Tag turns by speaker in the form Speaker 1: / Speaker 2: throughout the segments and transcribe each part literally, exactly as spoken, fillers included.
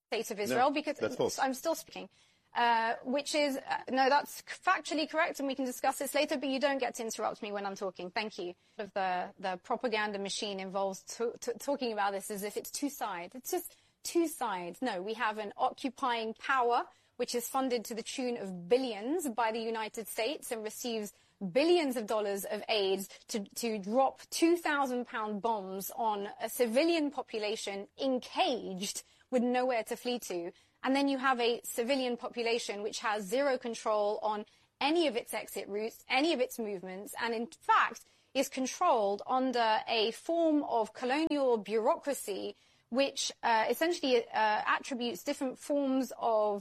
Speaker 1: state of Israel,
Speaker 2: no,
Speaker 1: because
Speaker 2: that's false.
Speaker 1: I'm still speaking. Uh, which is, uh, no, that's factually correct, and we can discuss this later, but you don't get to interrupt me when I'm talking. Thank you. The, the propaganda machine involves to, to, talking about this as if it's two sides. It's just two sides. No, we have an occupying power, which is funded to the tune of billions by the United States and receives billions of dollars of aid to, to drop two thousand pound bombs on a civilian population encaged with nowhere to flee to. And then you have a civilian population which has zero control on any of its exit routes, any of its movements, and in fact is controlled under a form of colonial bureaucracy which uh, essentially uh, attributes different forms of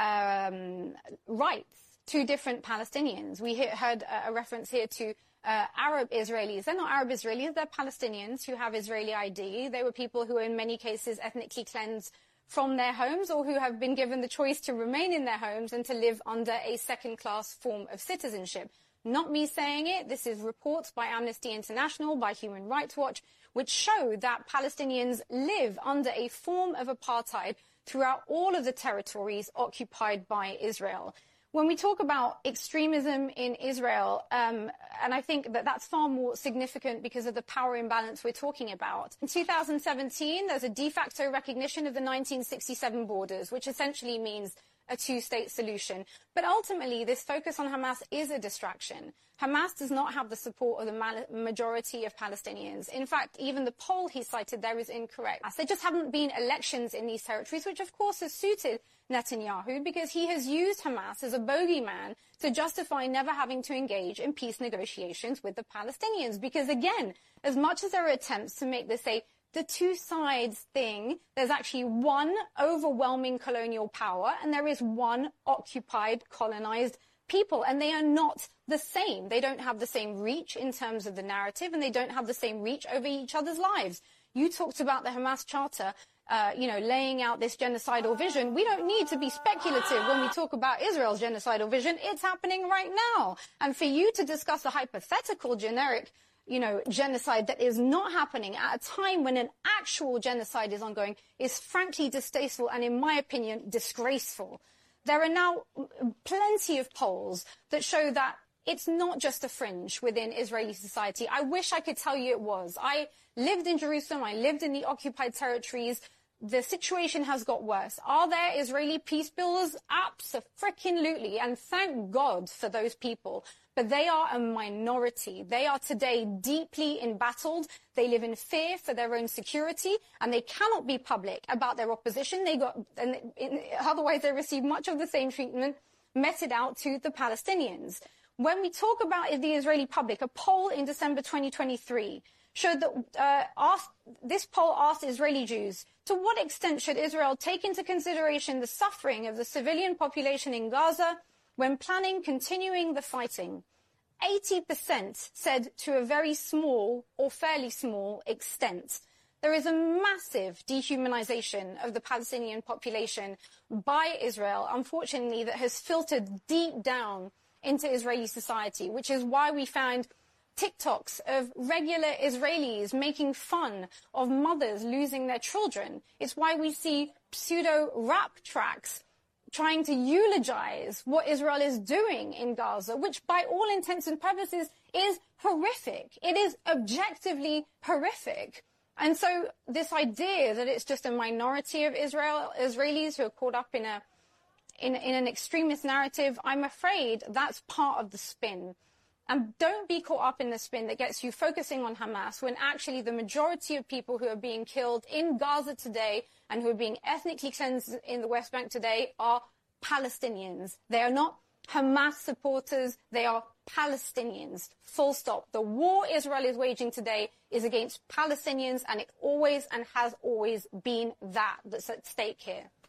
Speaker 1: um, rights to different Palestinians. We heard a reference here to uh, Arab Israelis. They're not Arab Israelis, they're Palestinians who have Israeli I D. They were people who were in many cases ethnically cleansed from their homes, or who have been given the choice to remain in their homes and to live under a second-class form of citizenship. Not me saying it. This is reports by Amnesty International, by Human Rights Watch, which show that Palestinians live under a form of apartheid throughout all of the territories occupied by Israel. When we talk about extremism in Israel, um, and I think that that's far more significant because of the power imbalance we're talking about. In two thousand seventeen, there's a de facto recognition of the nineteen sixty-seven borders, which essentially means a two-state solution. But ultimately, this focus on Hamas is a distraction. Hamas does not have the support of the majority of Palestinians. In fact, even the poll he cited there is incorrect. There just haven't been elections in these territories, which of course has suited Netanyahu because he has used Hamas as a bogeyman to justify never having to engage in peace negotiations with the Palestinians. Because again, as much as there are attempts to make this a the two sides thing, there's actually one overwhelming colonial power and there is one occupied, colonized people, and they are not the same. They don't have the same reach in terms of the narrative, and they don't have the same reach over each other's lives. You talked about the Hamas Charter, uh, you know, laying out this genocidal vision. We don't need to be speculative when we talk about Israel's genocidal vision. It's happening right now. And for you to discuss a hypothetical generic you know, genocide that is not happening at a time when an actual genocide is ongoing is frankly distasteful and, in my opinion, disgraceful. There are now plenty of polls that show that it's not just a fringe within Israeli society. I wish I could tell you it was. I lived in Jerusalem. I lived in the occupied territories. The situation has got worse. Are there Israeli peace builders? Abso-freaking-lutely. And thank God for those people. But they are a minority. They are today deeply embattled. They live in fear for their own security, and they cannot be public about their opposition. They got, and in, otherwise they receive much of the same treatment meted out to the Palestinians. When we talk about the Israeli public, a poll in December twenty twenty-three showed that uh, asked, this poll asked Israeli Jews, to what extent should Israel take into consideration the suffering of the civilian population in Gaza when planning continuing the fighting? eighty percent said to a very small or fairly small extent. There is a massive dehumanization of the Palestinian population by Israel, unfortunately, that has filtered deep down into Israeli society, which is why we found TikToks of regular Israelis making fun of mothers losing their children. It's why we see pseudo-rap tracks trying to eulogize what Israel is doing in Gaza, which by all intents and purposes is horrific. It is objectively horrific. And so this idea that it's just a minority of Israel, Israelis who are caught up in a in, in an extremist narrative, I'm afraid that's part of the spin. And don't be caught up in the spin that gets you focusing on Hamas when actually the majority of people who are being killed in Gaza today and who are being ethnically cleansed in the West Bank today are Palestinians. They are not Hamas supporters. They are Palestinians. Full stop. The war Israel is waging today is against Palestinians, and it always and has always been that that's at stake here.